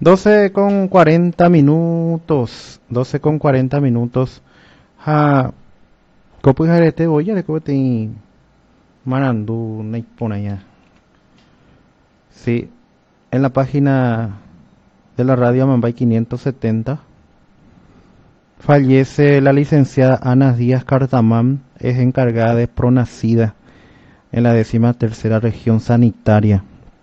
12:40 minutos. 12:40 minutos. Copo jarete voy a te manando ya. Sí, en la página de la radio Amambay 570 fallece la licenciada Ana Díaz Cartamán, es encargada de Pronacida en la 13ª región sanitaria.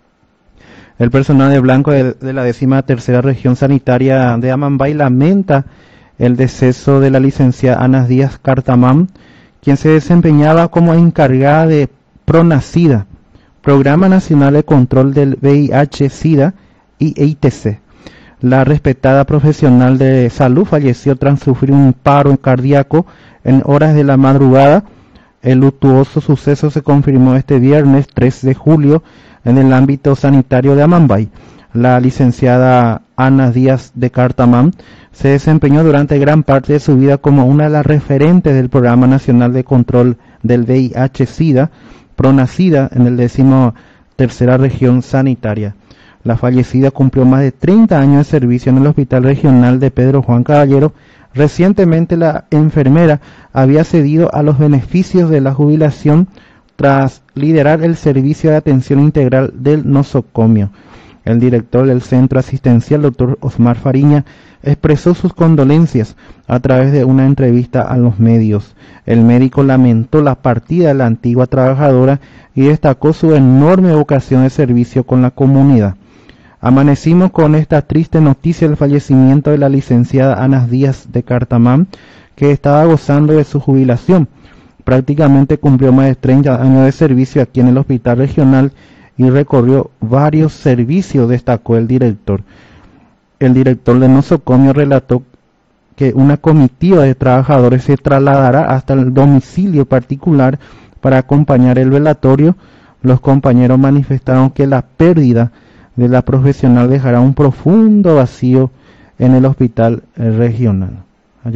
El personal de blanco de la 13ª región sanitaria de Amambay lamenta el deceso de la licenciada Ana Díaz Cartamán, quien se desempeñaba como encargada de Pronacida, Programa Nacional de Control del VIH-Sida y EITC. La respetada profesional de salud falleció tras sufrir un paro cardíaco en horas de la madrugada. El luctuoso suceso se confirmó este viernes 3 de julio en el ámbito sanitario de Amambay. La licenciada Ana Díaz de Cartamán se desempeñó durante gran parte de su vida como una de las referentes del Programa Nacional de Control del VIH-Sida, Pronacida, en el 13ª región sanitaria. La fallecida cumplió más de 30 años de servicio en el Hospital Regional de Pedro Juan Caballero. Recientemente la enfermera había cedido a los beneficios de la jubilación tras liderar el servicio de atención integral del nosocomio. El director del centro asistencial, doctor Osmar Fariña, expresó sus condolencias a través de una entrevista a los medios. El médico lamentó la partida de la antigua trabajadora y destacó su enorme vocación de servicio con la comunidad. Amanecimos con esta triste noticia del fallecimiento de la licenciada Ana Díaz de Cartamán, que estaba gozando de su jubilación. Prácticamente cumplió más de 30 años de servicio aquí en el hospital regional y recorrió varios servicios, destacó el director. El director de nosocomio relató que una comitiva de trabajadores se trasladará hasta el domicilio particular para acompañar el velatorio. Los compañeros manifestaron que la pérdida de la profesional dejará un profundo vacío en el hospital regional.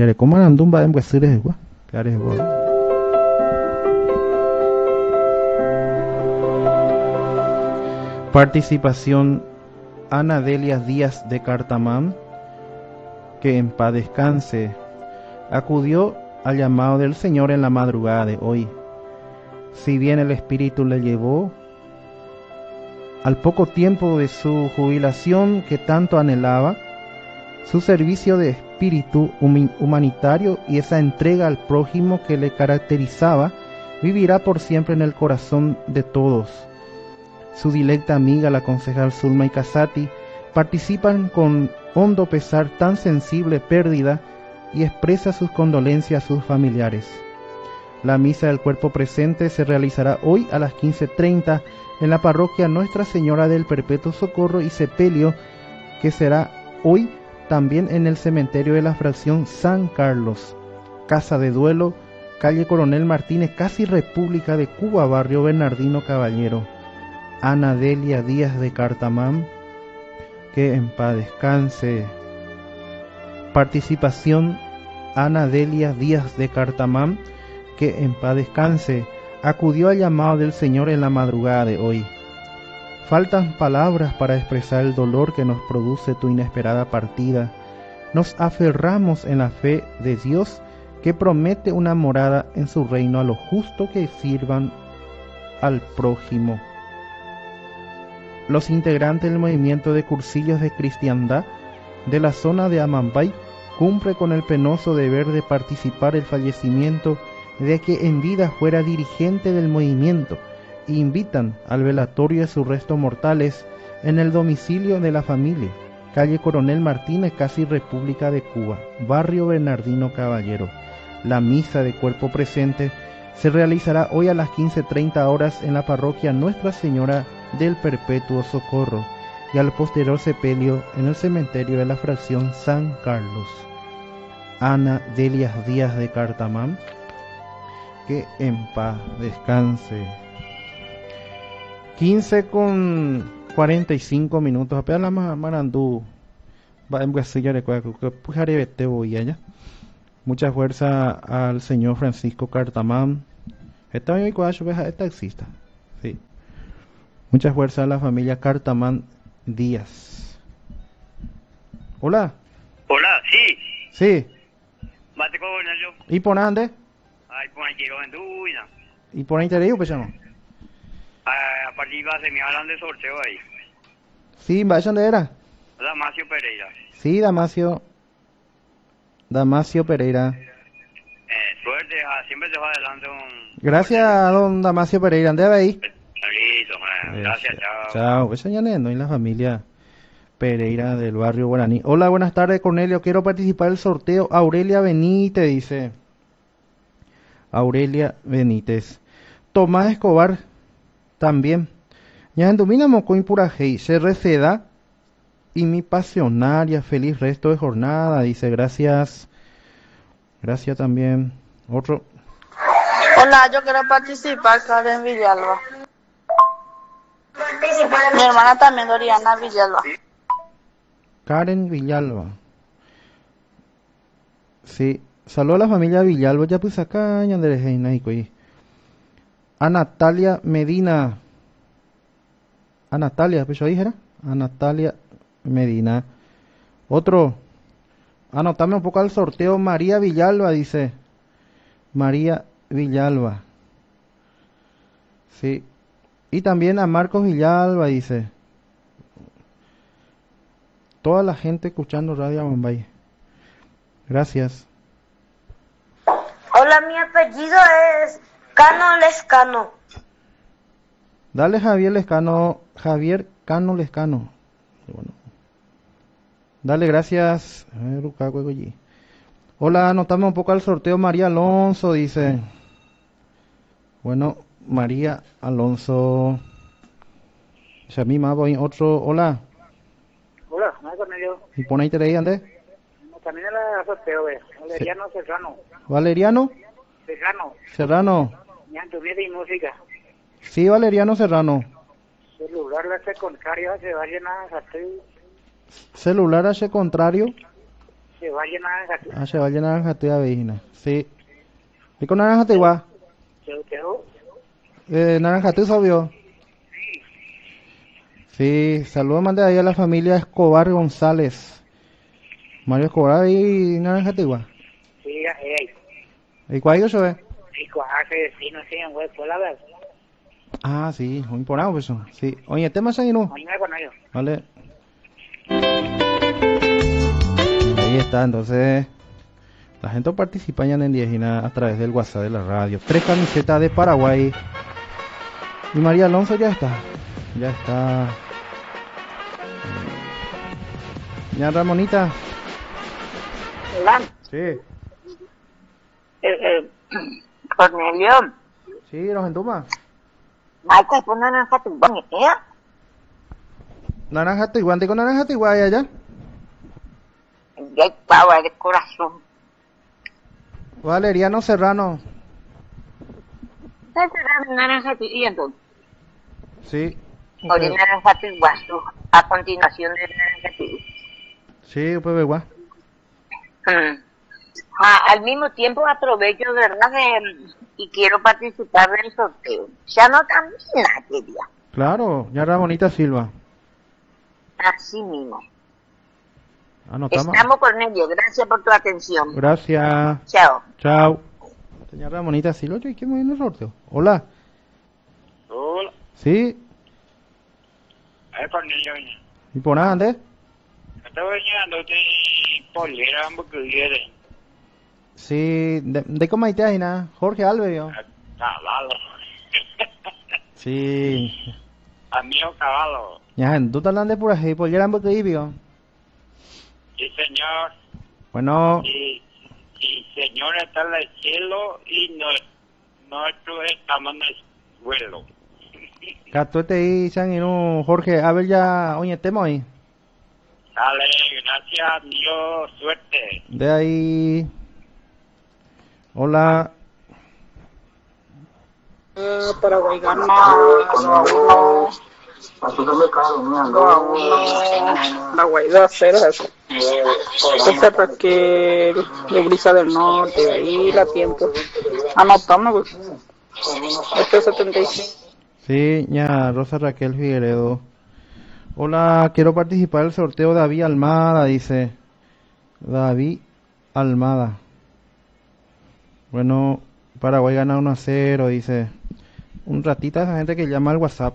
Participación Ana Delia Díaz de Cartamán, que en paz descanse, acudió al llamado del Señor en la madrugada de hoy. Si bien el Espíritu le llevó al poco tiempo de su jubilación que tanto anhelaba, su servicio de espíritu humanitario y esa entrega al prójimo que le caracterizaba vivirá por siempre en el corazón de todos. Su directa amiga, la concejal Zulma Casati, participan con hondo pesar tan sensible pérdida y expresa sus condolencias a sus familiares. La misa del cuerpo presente se realizará hoy a las 15:30 en la parroquia Nuestra Señora del Perpetuo Socorro y Sepelio, que será hoy también en el cementerio de la fracción San Carlos, Casa de Duelo, calle Coronel Martínez, casi República de Cuba, barrio Bernardino Caballero. Ana Delia Díaz de Cartamán, que en paz descanse. Participación Ana Delia Díaz de Cartamán, que en paz descanse, acudió al llamado del Señor en la madrugada de hoy. Faltan palabras para expresar el dolor que nos produce tu inesperada partida. Nos aferramos en la fe de Dios, que promete una morada en su reino a los justos que sirvan al prójimo. Los integrantes del movimiento de cursillos de cristiandad de la zona de Amambay cumple con el penoso deber de participar el fallecimiento de que en vida fuera dirigente del movimiento e invitan al velatorio de sus restos mortales en el domicilio de la familia, calle Coronel Martínez, casi República de Cuba, barrio Bernardino Caballero. La misa de cuerpo presente se realizará hoy a las 15:30 horas en la parroquia Nuestra Señora del Perpetuo Socorro y al posterior sepelio en el cementerio de la fracción San Carlos. Ana Delia Díaz de Cartamán, que en paz descanse. 15:45 minutos. Apenas la marandú va a empezar a mucha fuerza al señor Francisco Cartamán. Esta exista. Sí. Mucha fuerza a la familia Cartamán Díaz. Hola. Hola, sí. Sí. Mate con ello. ¿Y por dónde? Ay, pues quiero en duda. ¿Y por interés pues no? A partir de me hablan de sorteo ahí. Sí, ¿vaya dónde era? Damasio Pereira. Sí, Damasio. Damasio Pereira. Suerte, siempre te va adelante un... Gracias, don Damasio Pereira. ¿Dónde va ahí? Listo, gracias, chao. Chao. Eso ya no y la familia Pereira del barrio Guaraní. Hola, buenas tardes, Cornelio. Quiero participar del sorteo. Aurelia Benítez dice. Aurelia Benítez. Tomás Escobar también. Ya en Domina Mocoin Purajei. Se receda. Y mi pasionaria. Feliz resto de jornada. Dice gracias. Gracias también. Otro. Hola, yo quiero participar, Karen Villalba. Mi hermana también, Doriana Villalba. Karen Villalba. Sí. Saludos a la familia Villalba. Ya pues acá. A Natalia Medina. A Natalia, pues yo dije, a Natalia Medina. Otro. Anotame un poco al sorteo. María Villalba dice. María Villalba. Sí. Y también a Marcos Villalba dice. Toda la gente escuchando Radio Bombay. Gracias. Hola, mi apellido es Cano Lescano. Dale Javier Lescano. Javier Cano Lescano. Bueno. Dale, gracias. A ver, hola, anotame un poco al sorteo. María Alonso dice. Bueno, María Alonso. Ya mi voy otro. Hola. Hola, no hay Cornelio. ¿Y pone ahí te leí antes? También era sorteo, Valeriano sí. Serrano. ¿Valeriano? Serrano. Serrano. Ya en tu vida y música. Sí, Valeriano Serrano. Celular la hace contrario, se va a llenar de Celular hace contrario. Se va a llenar de Se va a llenar de avejina. Sí. ¿Y con naranja te igual? Naranja te sabio. Sí, saludos mande ahí a la familia Escobar González. Mario Escobar y Naranja Tigua. Sí, ahí. ¿Y cuál yo soy? Y cojarse, sí, no sé, güey, fue la verdad. Ah, sí, muy imporado pues eso. Sí. Oye, ¿tema ahí no? Mañana con ellos. Vale. Ahí está, entonces la gente participa ya en indígena a través del WhatsApp de la radio. 3 camisetas de Paraguay. Y María Alonso ya está. Ya está. Ya Ramonita. Hola. Sí. Cornelio. Sí, nos entuma. Maika, pon naranja tu bonita. Naranja Tiguan, con naranja Tiguan allá. Ya estaba de corazón. Valeriano Serrano. ¿Sabes naranja tu y entonces? Sí. O de naranja tu guaso. A continuación de naranja tu. Sí, pues igual. Al mismo tiempo aprovecho, ¿verdad? Y quiero participar del sorteo. Ya no camina, querida. Claro, ya Ramonita Silva. Así mismo. Anotamos. Estamos, Cornelio. Gracias por tu atención. Gracias. Chao. Chao. Señora Ramonita Silva, ¿y qué me viene el sorteo? Hola. Hola. Sí. Cornelio. ¿Y por nada, Andrés? Estaba llegando de polera, porque quiere. Sí, de cómo te hay nada. Jorge Alberio. Caballo. Sí. Amigo caballo. Ya, tú te hablas de por ahí, por llegar porque vio. Sí, señor. Bueno. Y Señor está en el cielo y nosotros estamos en el suelo. Catuete ahí, San y no, Jorge, a ver ya, oye, temo ahí. Dale, gracias, Dios, suerte. De ahí. Hola. Paraguay gana 2-1. Paraguay 2-0. Ese Raquel de Brisa del Norte, ahí la tiempo. Anotamos, 8.75. Sí, ya, Rosa Raquel Figueredo. Hola, quiero participar del sorteo David Almada, dice. David Almada. Bueno, Paraguay gana 1-0, dice. Un ratito esa gente que llama al WhatsApp.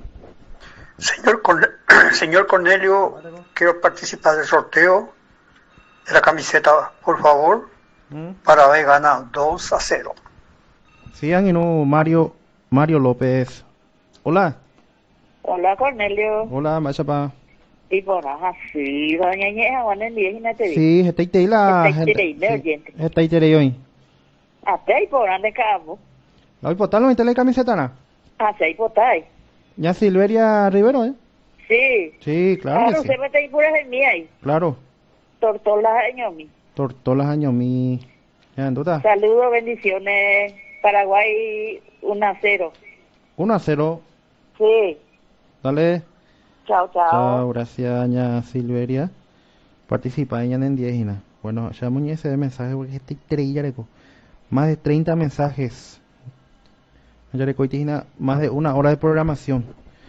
Señor Cornelio, quiero participar del sorteo de la camiseta, por favor. Paraguay gana 2-0. Sigan y no Mario López. Hola. Hola Cornelio. Hola, Machapa. Y por así, doña Ñeja, bueno, en 10 y no te vi. Sí, estoy la Estoy gente. Estoy hoy. Hasta ahí por donde cabo. Hoy potalo en tele camiseta na. Hasta ahí por ahí. Ya Silveria Rivero, ¿eh? Sí. Sí, claro que sí. Se mete ahí puras en mí ahí. Claro. Tortolas añomi. Tortolas añomi. Ya, ¿dónde está? Saludos, bendiciones. Paraguay 1-0. 1-0. Sí. Dale. Chao, chao. Chao, gracias, doña Silveria. Participa ella en 10 y nada. Bueno, ya muñece de mensajes porque estoy treyareco. Más de 30 mensajes. Yareco y más de 1 hora de programación.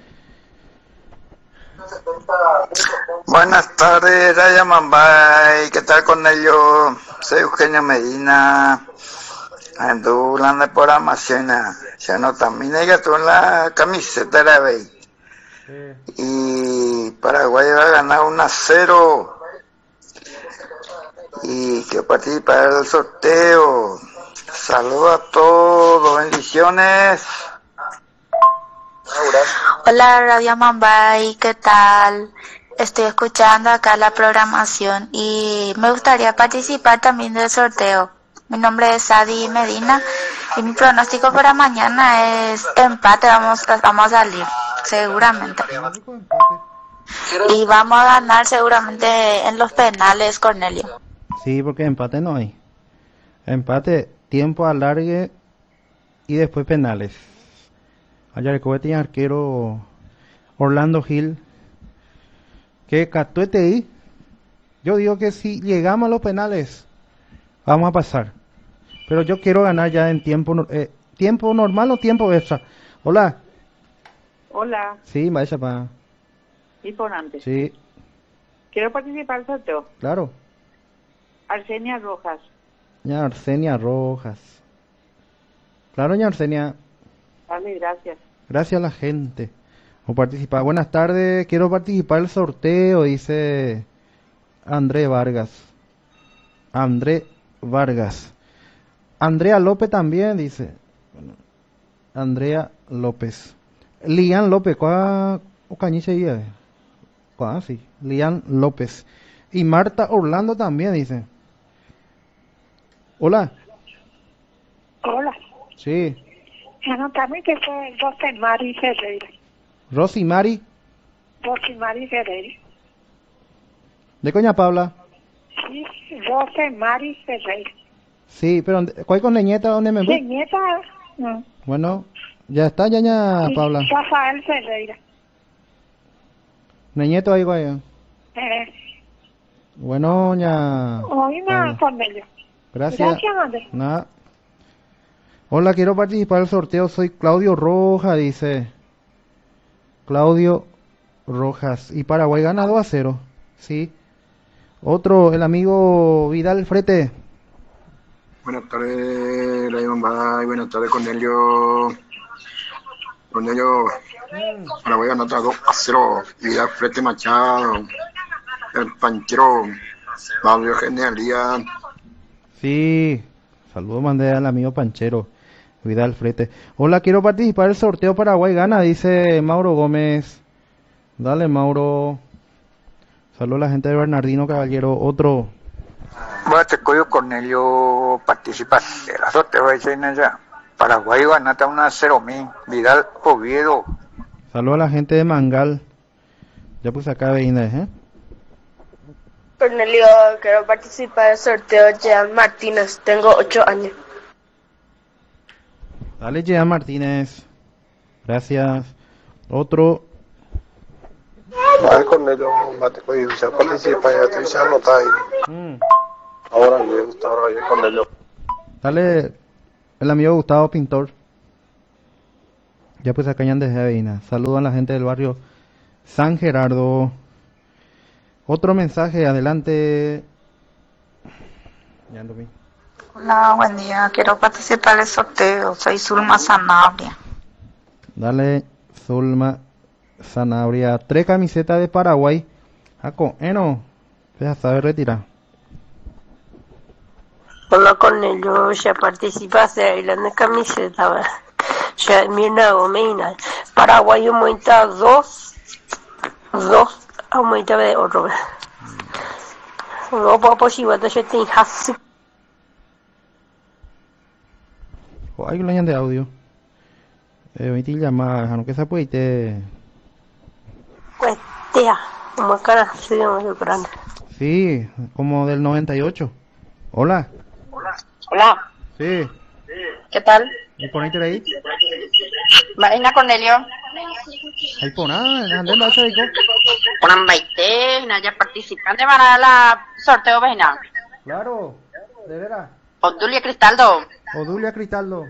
Buenas tardes, Raya Mambay. ¿Qué tal con ellos? Soy Eugenio Medina. Ando hablando de programación. Ya no también hay tú en la camiseta de la Bey. Y Paraguay va a ganar 1-0. Y quiero participar del sorteo. Saludos a todos, bendiciones. Hola Radio Mambay, ¿qué tal? Estoy escuchando acá la programación y me gustaría participar también del sorteo. Mi nombre es Sadi Medina y mi pronóstico para mañana es empate, vamos a salir, seguramente. Y vamos a ganar seguramente en los penales, Cornelio. Sí, porque empate no hay. Empate, tiempo alargue y después penales. Allá tiene arquero Orlando Gil. Que catuete ahí. Yo digo que si llegamos a los penales, vamos a pasar. Pero yo quiero ganar ya en tiempo normal o tiempo extra. Hola. Hola. Sí, vaya para. ¿Y por antes? Sí. Quiero participar del sorteo. Claro. Arsenia Rojas. Ña Arsenia Rojas. Claro, ña Arsenia. Vale, gracias. Gracias a la gente por participar. Buenas tardes, quiero participar del sorteo, dice André Vargas. André Vargas. Andrea López también, dice. Andrea López. Lian López, ¿cuál cañiche iba? ¿Cuál? Sí, Lian López. Y Marta Orlando también, dice. Hola. Hola. Sí. Anotame que fue Rosemary Ferreira. Rosemary. Rosemary Ferreira. ¿De coña Paula? Sí, Rosemary Ferreira. Sí, pero ¿cuál con Leñeta? ¿Dónde me voy? Leñeta, no. Bueno, ya está, ya, Sí, Paula. Rafael Ferreira. Leñeto ahí, vaya. Bueno, ya. Oíme, Cornelio. Gracias. Gracias, Andrés. Nada. Hola, quiero participar del sorteo. Soy Claudio Rojas, dice. Claudio Rojas. Y Paraguay gana 2-0. Sí. Otro, el amigo Vidal Frete. Buenas tardes, Radio Mambay. Buenas tardes, Cornelio. Cornelio, Paraguay gana 2-0. Vidal Frete Machado. El panchero Pablo Genialidad. Sí. Saludos mandé al amigo Panchero, Vidal Frete. Hola, quiero participar del sorteo Paraguay gana, dice Mauro Gómez. Dale, Mauro. Saludos a la gente de Bernardino Caballero. Otro. Bueno, te cuido, Cornelio, participa de la sorteo de China ya. Paraguay gana 1-0, Vidal Oviedo. Saludos a la gente de Mangal. Ya puse acá de Inés, Cornelio, quiero participar del sorteo Jean Martínez, tengo 8 años. Dale, Jean Martínez. Gracias. Otro. Vale, Cornelio, mate con ya participa, ya te hice anotar ahí. Ahora bien, Cornelio. Dale, el amigo Gustavo Pintor. Ya pues acá ya desde Avina. Saludos a la gente del barrio San Gerardo. Otro mensaje, adelante. Ya lo vi. Hola, buen día. Quiero participar del sorteo. Soy Zulma Sanabria. Dale, Zulma Sanabria. 3 camisetas de Paraguay. Jaco, ya sabe retirar. Hola Cornelio, ya participaste ahí en la camiseta, ¿verdad? Ya mira, Gomena. Paraguay aumenta dos aumenta de otro, ¿verdad? No puedo posible, yo tengo hace. Hay una de audio. Me llamada, aunque se puede. Pues, tía, como cara, sí, muy grande. Sí, como del 98. Hola. Hola. Sí. ¿Qué tal? ¿Y ponete ahí? Marina Cornelio. Ahí poná, andén la chaico. Ponan baite, ya participantes para la sorteo vecina. Claro, de veras. Odulia Cristaldo. Odulia Cristaldo.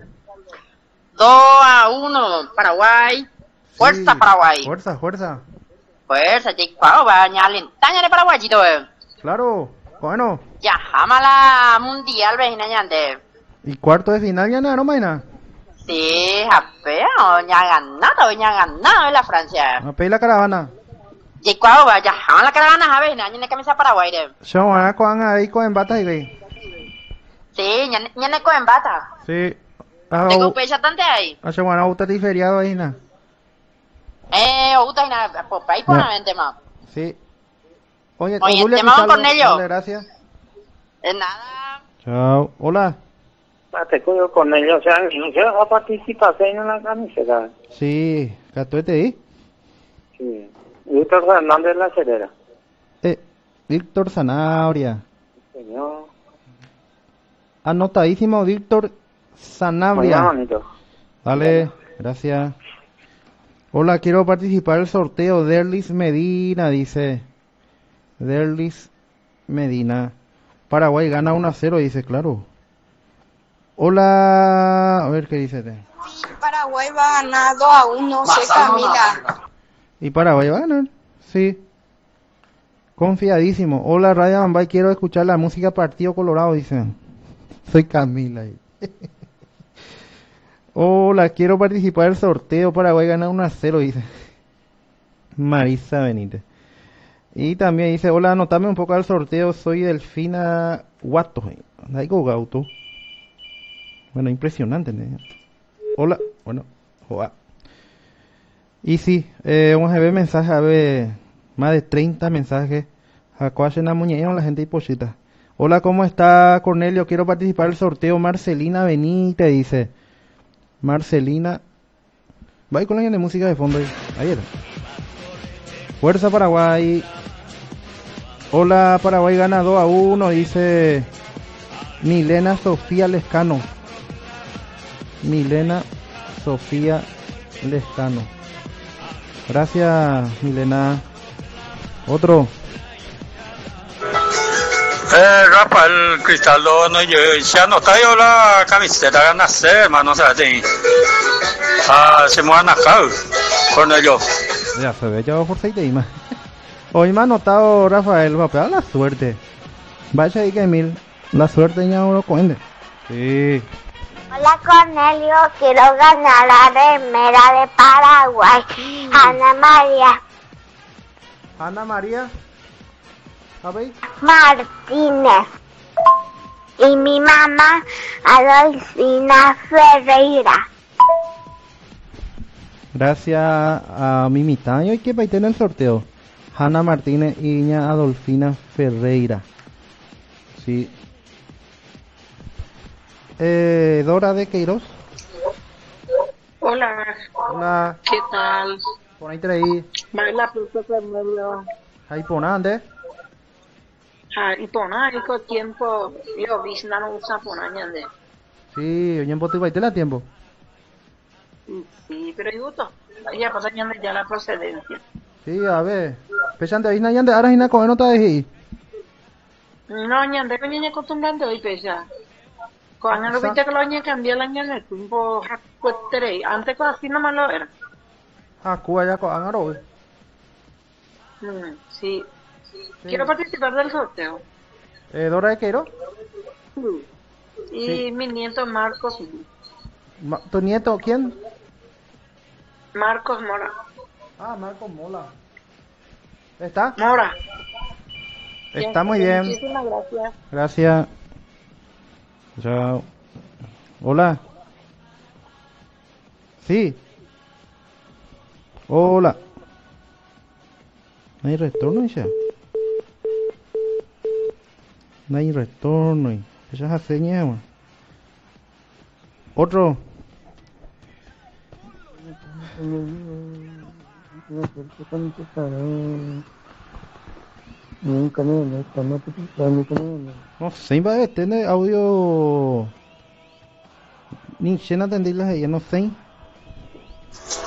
2-1, Paraguay. Fuerza, Sí. Paraguay. Fuerza. Fuerza, Chico, va a ñalentar de Paraguayito, Claro, bueno. Ya, jama la mundial vecina ñande. ¿Y cuarto de final ya no, Maina? Sí, japeo, ña ganado la Francia. A pedir la caravana. Chico, va, ya jama la caravana, a ver, ña camisa Paraguay, Yo van a con ahí con embata y ve. Sí, ña ne en bata. Sí. Tengo pecha tante ahí. Hace buena auto y feriado ahí, na. Uta y nada, ahí por la mente, ma. Sí. Oye, te mando con ellos. Dale, gracias. De nada. Chao. Hola. Te cuido con ellos, o sea, no se va a participar en la camiseta. Sí, ¿catuete ahí? Sí. Víctor Fernández La Cerera. Víctor Sanabria. Señor. Anotadísimo, Víctor Sanabria. Muy bonito. Dale, gracias. Hola, quiero participar del sorteo. Derlis Medina, dice. Derlis Medina. Paraguay gana 1-0, dice, claro. Hola, a ver qué dice. Sí, Paraguay va a ganar 2-1, sé Camila. ¿Y Paraguay va a ganar? Sí. Confiadísimo. Hola, Radio Mambay, quiero escuchar la música Partido Colorado, dice. Soy Camila. Hola, quiero participar del sorteo. Paraguay gana 1-0, dice Marisa Benítez. Y también dice, hola, anotame un poco al sorteo. Soy Delfina Guato. Daigo Gauto. Bueno, impresionante, ¿no? Hola, bueno, joa. Y sí, vamos a ver mensajes, a ver, más de 30 mensajes. Acuachen la muñeca la gente hipochita. Hola, ¿cómo está Cornelio? Quiero participar del sorteo. Marcelina Benítez dice. Marcelina. Va con la de música de fondo ahí. Ahí era. Fuerza Paraguay. Hola, Paraguay gana 2-1, dice Milena Sofía Lescano. Milena Sofía Lescano. Gracias, Milena. Otro. Rafael Cristaldo, no, ya no está yo la camiseta de nacer, hermano, o sea, se me van a caer con ellos. Ya se ve, ya por 6 de Ima. Hoy me ha notado Rafael, va a pegar la suerte. Vaya ahí que mil, la suerte ya uno cuente. Sí. Hola Cornelio, quiero ganar la remera de Paraguay. Ana María. Ana María. ¿Sabéis? Martínez. Y mi mamá, Adolfina Ferreira. Gracias a mi mitaño y que va a tener el sorteo. Hanna Martínez y Iña Adolfina Ferreira. Sí. Dora de Queiroz. Hola. Hola. ¿Qué tal? Ponete ahí. Baila Pluto Cornelio. Ahí ponande. Y poná, con tiempo, yo visna no usa ponañande. Sí, oye, en bote va a tener tiempo. Sí, pero igual, ya pasa ya la procedencia. Sí, a ver. Pechante, ahí ñande, ahora hay una cosa, no te dejes. No, ñande, que ñande acostumbrando hoy pesa. Cuando lo viste que lo ñande cambió la ñande, un poco antes así nomás lo era. Ah, Cuba ya con Aro. Sí. Quiero participar del sorteo. ¿Dora de Queiro? Y Sí. mi nieto Marcos. ¿Tu nieto quién? Marcos Mora. Ah, Marcos Mola. ¿Está? Mora. Está muy bien. Muchísimas gracias. Gracias. Chao. Hola. Sí. Hola. No hay retorno ya. No hay retorno. Esa es la señal. Otro. No sei, vai ter audio. Ninguém atendeu lá, eu não sei.